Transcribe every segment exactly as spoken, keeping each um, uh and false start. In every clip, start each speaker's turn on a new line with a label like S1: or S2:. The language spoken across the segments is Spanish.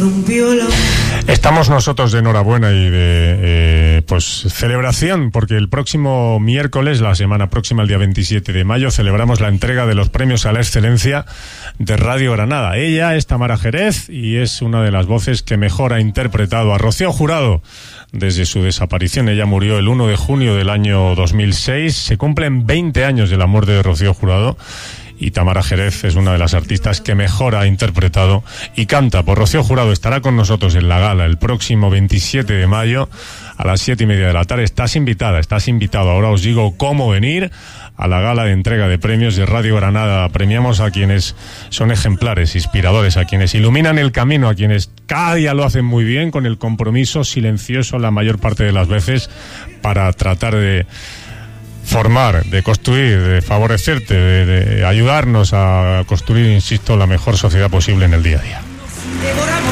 S1: rompió la...
S2: Estamos nosotros de enhorabuena y de eh, pues celebración, porque el próximo miércoles, la semana próxima, el día veintisiete de mayo, celebramos la entrega de los premios a la excelencia de Radio Granada. Ella es Tamara Jerez y es una de las voces que mejor ha interpretado a Rocío Jurado desde su desaparición. Ella murió el uno de junio del año dos mil seis. Se cumplen veinte años de la muerte de Rocío Jurado. Y Tamara Jerez es una de las artistas que mejor ha interpretado y canta. Por Rocío Jurado estará con nosotros en la gala el próximo veintisiete de mayo a las siete y media de la tarde. Estás invitada, estás invitado. Ahora os digo cómo venir a la gala de entrega de premios de Radio Granada. Premiamos a quienes son ejemplares, inspiradores, a quienes iluminan el camino, a quienes cada día lo hacen muy bien, con el compromiso silencioso la mayor parte de las veces para tratar de formar, de construir, de favorecerte, de, de ayudarnos a construir, insisto, la mejor sociedad posible en el día a día.
S1: Devoramos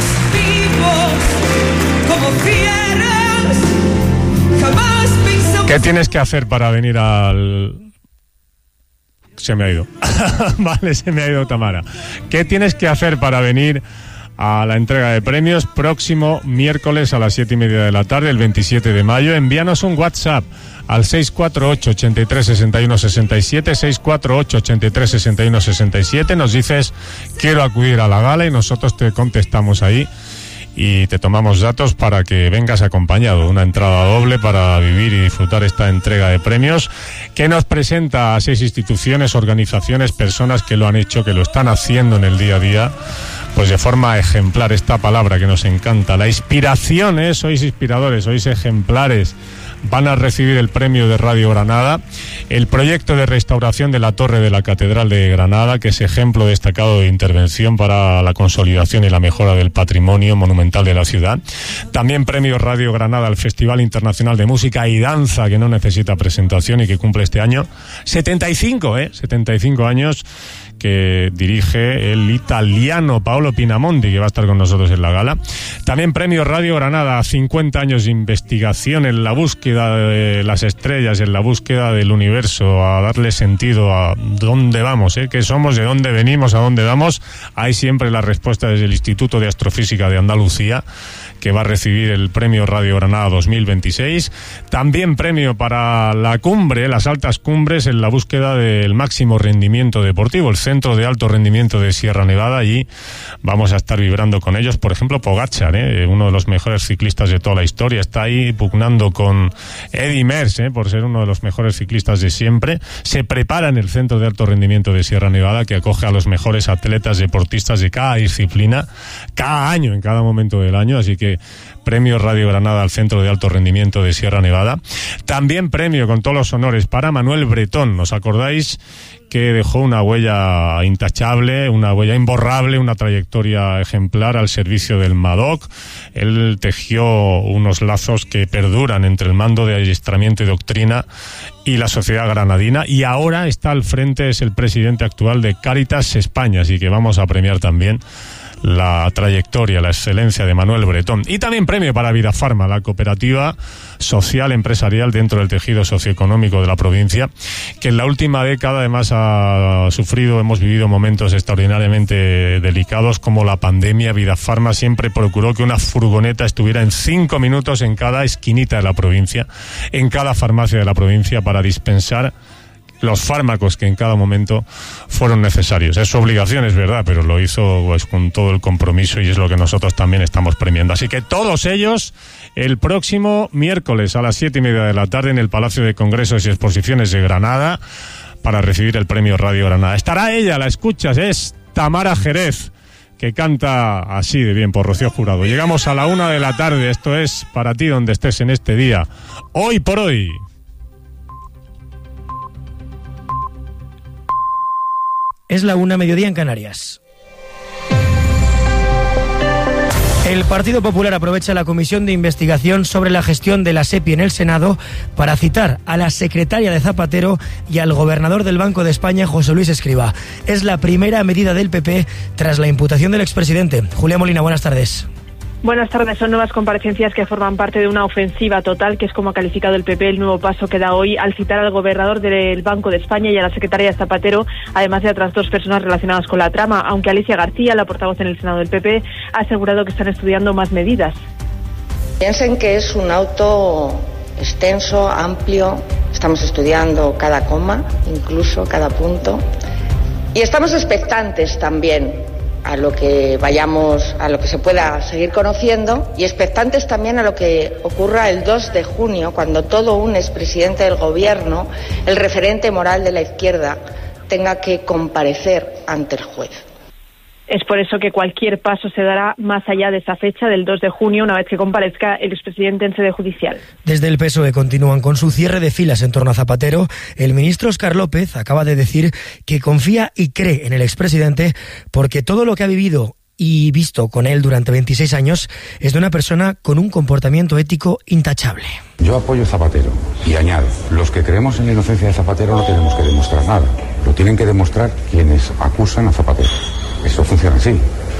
S1: vivos como fieras. Jamás pensamos...
S2: ¿Qué tienes que hacer para venir al...? Se me ha ido. Vale, se me ha ido Tamara. ¿Qué tienes que hacer para venir a la entrega de premios próximo miércoles a las siete y media de la tarde, el veintisiete de mayo? Envíanos un WhatsApp al seis cuatro ocho, ocho tres, seis uno seis siete, seis cuatro ocho, ocho tres, seis uno seis siete. Nos dices, quiero acudir a la gala, y nosotros te contestamos ahí y te tomamos datos para que vengas acompañado. Una entrada doble para vivir y disfrutar esta entrega de premios que nos presenta a seis instituciones, organizaciones, personas que lo han hecho, que lo están haciendo en el día a día, pues de forma ejemplar. Esta palabra que nos encanta, la inspiración, ¿eh? Sois inspiradores, sois ejemplares. Van a recibir el premio de Radio Granada, el proyecto de restauración de la Torre de la Catedral de Granada, que es ejemplo destacado de intervención para la consolidación y la mejora del patrimonio monumental de la ciudad. También premio Radio Granada al Festival Internacional de Música y Danza, que no necesita presentación y que cumple este año setenta y cinco, ¿eh? setenta y cinco años, que dirige el italiano Paolo Pinamonti, que va a estar con nosotros en la gala. También premio Radio Granada a cincuenta años de investigación en la búsqueda de las estrellas, en la búsqueda del universo, a darle sentido a dónde vamos, ¿eh? qué somos, de dónde venimos, a dónde vamos. Hay siempre la respuesta desde el Instituto de Astrofísica de Andalucía, que va a recibir el premio Radio Granada dos mil veintiséis. También premio para la cumbre, las altas cumbres, en la búsqueda del máximo rendimiento deportivo, el Centro de Alto Rendimiento de Sierra Nevada. Allí vamos a estar vibrando con ellos. Por ejemplo, Pogačar, ¿eh? uno de los mejores ciclistas de toda la historia, está ahí pugnando con Eddy Merckx, ¿eh? por ser uno de los mejores ciclistas de siempre. Se prepara en el Centro de Alto Rendimiento de Sierra Nevada, que acoge a los mejores atletas deportistas de cada disciplina, cada año, en cada momento del año. Así que premio Radio Granada al Centro de Alto Rendimiento de Sierra Nevada. También premio con todos los honores para Manuel Bretón. ¿Os acordáis que dejó una huella intachable, una huella imborrable, una trayectoria ejemplar al servicio del M A D O C? Él tejió unos lazos que perduran entre el mando de adiestramiento y doctrina y la sociedad granadina, y ahora está al frente, es el presidente actual de Cáritas España, así que vamos a premiar también la trayectoria, la excelencia de Manuel Bretón. Y también premio para Vidafarma, la cooperativa social empresarial dentro del tejido socioeconómico de la provincia, que en la última década además ha sufrido, hemos vivido momentos extraordinariamente delicados como la pandemia. Vidafarma siempre procuró que una furgoneta estuviera en cinco minutos en cada esquinita de la provincia, en cada farmacia de la provincia, para dispensar los fármacos que en cada momento fueron necesarios. Es su obligación, es verdad, pero lo hizo pues con todo el compromiso, y es lo que nosotros también estamos premiando. Así que todos ellos el próximo miércoles a las siete y media de la tarde en el Palacio de Congresos y Exposiciones de Granada para recibir el premio Radio Granada. Estará ella, la escuchas, es Tamara Jerez, que canta así de bien por Rocío Jurado. Llegamos a la una de la tarde. Esto es para ti donde estés en este día. Hoy por hoy.
S3: Es la una, mediodía en Canarias. El Partido Popular aprovecha la comisión de investigación sobre la gestión de la SEPI en el Senado para citar a la secretaria de Zapatero y al gobernador del Banco de España, José Luis Escrivá. Es la primera medida del P P tras la imputación del expresidente. Julián Molina, buenas tardes.
S4: Buenas tardes. Son nuevas comparecencias que forman parte de una ofensiva total, que es como ha calificado el P P el nuevo paso que da hoy al citar al gobernador del Banco de España y a la secretaria Zapatero, además de otras dos personas relacionadas con la trama, aunque Alicia García, la portavoz en el Senado del P P, ha asegurado que están estudiando más medidas.
S5: Piensen que es un auto extenso, amplio, estamos estudiando cada coma, incluso cada punto, y estamos expectantes también a lo que vayamos, a lo que se pueda seguir conociendo, y expectantes también a lo que ocurra el dos de junio, cuando todo un expresidente del gobierno, el referente moral de la izquierda, tenga que comparecer ante el juez.
S4: Es por eso que cualquier paso se dará más allá de esa fecha del dos de junio, una vez que comparezca el expresidente en sede judicial. Desde el P S O E continúan con su cierre de filas en torno a Zapatero. El ministro Óscar López acaba de decir que confía y cree en el expresidente porque todo lo que ha vivido y visto con él durante veintiséis años es de una persona con un comportamiento ético intachable.
S6: Yo apoyo a Zapatero y añado, los que creemos en la inocencia de Zapatero no tenemos que demostrar nada, lo tienen que demostrar quienes acusan a Zapatero. Eso funciona así.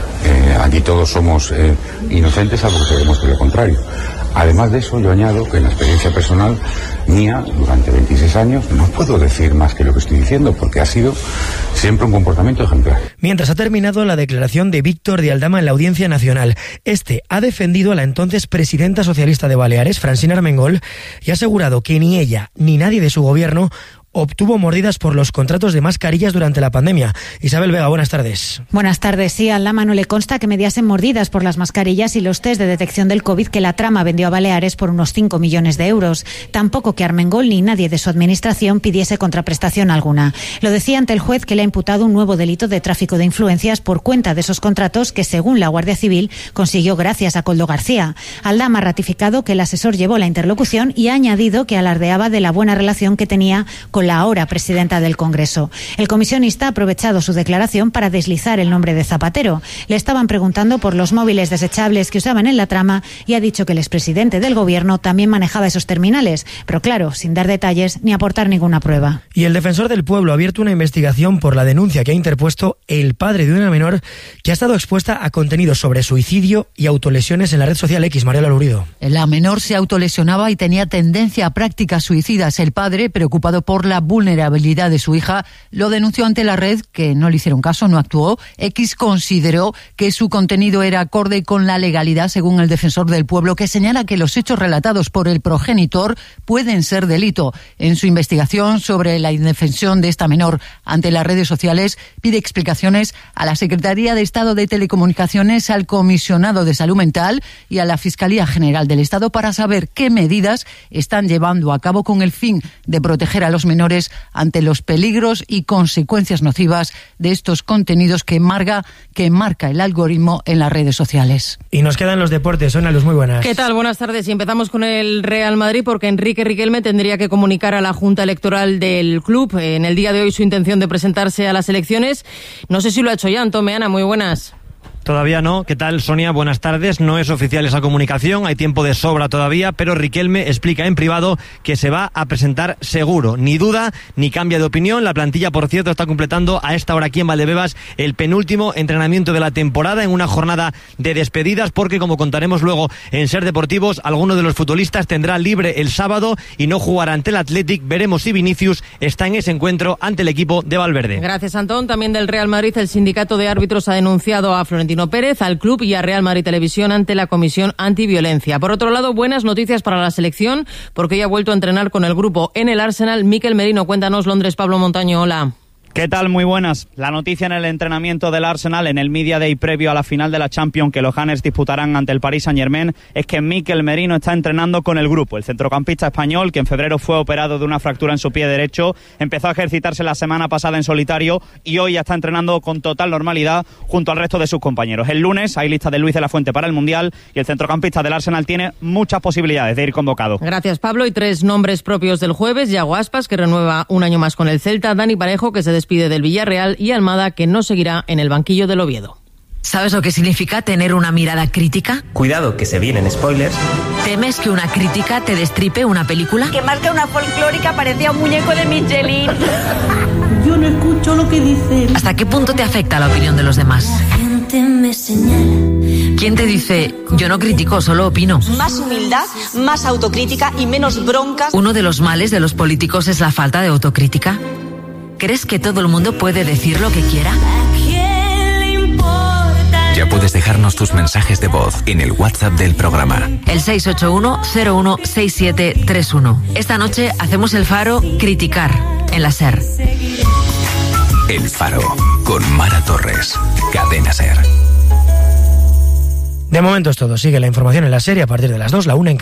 S6: Eh, aquí todos somos eh, inocentes salvo que se demuestre lo contrario. Además de eso, yo añado que en la experiencia personal mía, durante veintiséis años, no puedo decir más que lo que estoy diciendo, porque ha sido siempre un comportamiento ejemplar.
S3: Mientras ha terminado la declaración de Víctor de Aldama en la Audiencia Nacional, este ha defendido a la entonces presidenta socialista de Baleares, Francina Armengol, y ha asegurado que ni ella ni nadie de su gobierno obtuvo mordidas por los contratos de mascarillas durante la pandemia. Isabel Vega, buenas tardes.
S7: Buenas tardes. Sí, a Aldama no le consta que mediasen mordidas por las mascarillas y los test de detección del COVID que la trama vendió a Baleares por unos cinco millones de euros. Tampoco que Armengol ni nadie de su administración pidiese contraprestación alguna. Lo decía ante el juez, que le ha imputado un nuevo delito de tráfico de influencias por cuenta de esos contratos que, según la Guardia Civil, consiguió gracias a Koldo García. Aldama ha ratificado que el asesor llevó la interlocución y ha añadido que alardeaba de la buena relación que tenía con la ahora presidenta del Congreso. El comisionista ha aprovechado su declaración para deslizar el nombre de Zapatero. Le estaban preguntando por los móviles desechables que usaban en la trama y ha dicho que el expresidente del Gobierno también manejaba esos terminales, pero claro, sin dar detalles ni aportar ninguna prueba.
S3: Y el defensor del pueblo ha abierto una investigación por la denuncia que ha interpuesto el padre de una menor que ha estado expuesta a contenidos sobre suicidio y autolesiones en la red social X. Mariela Lurido.
S8: La menor se autolesionaba y tenía tendencia a prácticas suicidas. El padre, preocupado por la vulnerabilidad de su hija, lo denunció ante la red, que no le hicieron caso, no actuó. X consideró que su contenido era acorde con la legalidad, según el defensor del pueblo, que señala que los hechos relatados por el progenitor pueden ser delito. En su investigación sobre la indefensión de esta menor ante las redes sociales, pide explicaciones a la Secretaría de Estado de Telecomunicaciones, al Comisionado de Salud Mental y a la Fiscalía General del Estado para saber qué medidas están llevando a cabo con el fin de proteger a los menores ante los peligros y consecuencias nocivas de estos contenidos que marca, que marca el algoritmo en las redes sociales.
S3: Y nos quedan los deportes. Sonia Luz, muy buenas.
S9: ¿Qué tal? Buenas tardes. Y empezamos con el Real Madrid, porque Enrique Riquelme tendría que comunicar a la Junta Electoral del club en el día de hoy su intención de presentarse a las elecciones. No sé si lo ha hecho ya. Antón Meana, muy buenas.
S10: Todavía no. ¿Qué tal, Sonia? Buenas tardes. No es oficial esa comunicación, hay tiempo de sobra todavía, pero Riquelme explica en privado que se va a presentar seguro. Ni duda, ni cambia de opinión. La plantilla, por cierto, está completando a esta hora aquí en Valdebebas el penúltimo entrenamiento de la temporada en una jornada de despedidas, porque, como contaremos luego en Ser Deportivos, alguno de los futbolistas tendrá libre el sábado y no jugará ante el Athletic. Veremos si Vinicius está en ese encuentro ante el equipo de Valverde.
S9: Gracias, Antón. También del Real Madrid, el sindicato de árbitros ha denunciado a Florentino Pérez, al club y a Real Madrid Televisión ante la Comisión Antiviolencia. Por otro lado, buenas noticias para la selección, porque ya ha vuelto a entrenar con el grupo en el Arsenal. Mikel Merino, cuéntanos, Londres. Pablo Montaño, hola.
S11: ¿Qué tal? Muy buenas. La noticia en el entrenamiento del Arsenal en el Media Day previo a la final de la Champions que los Gunners disputarán ante el Paris Saint-Germain es que Mikel Merino está entrenando con el grupo. El centrocampista español, que en febrero fue operado de una fractura en su pie derecho, empezó a ejercitarse la semana pasada en solitario y hoy ya está entrenando con total normalidad junto al resto de sus compañeros. El lunes hay lista de Luis de la Fuente para el Mundial y el centrocampista del Arsenal tiene muchas posibilidades de ir convocado.
S9: Gracias, Pablo. Y tres nombres propios del jueves: Yago Aspas, que renueva un año más con el Celta; Dani Parejo, que se despide del Villarreal; y Almada, que no seguirá en el banquillo del Oviedo.
S12: ¿Sabes lo que significa tener una mirada crítica?
S13: Cuidado, que se vienen spoilers.
S12: ¿Temes que una crítica te destripe una película?
S14: Que más que una folclórica parecía un muñeco de Michelin.
S12: Yo no escucho lo que dicen. ¿Hasta qué punto te afecta la opinión de los demás?
S15: gente me señala.
S12: ¿Quién te dice, yo no critico, solo opino?
S16: Más humildad, más autocrítica y menos broncas.
S12: ¿Uno de los males de los políticos es la falta de autocrítica? ¿Crees que todo el mundo puede decir lo que quiera?
S17: Ya puedes dejarnos tus mensajes de voz en el WhatsApp del programa.
S12: El seis ocho uno cero uno seis siete tres uno. Esta noche hacemos el Faro Criticar en la SER.
S17: El Faro con Mara Torres. Cadena SER.
S3: De momento es todo. Sigue la información en la serie a partir de las dos, la una en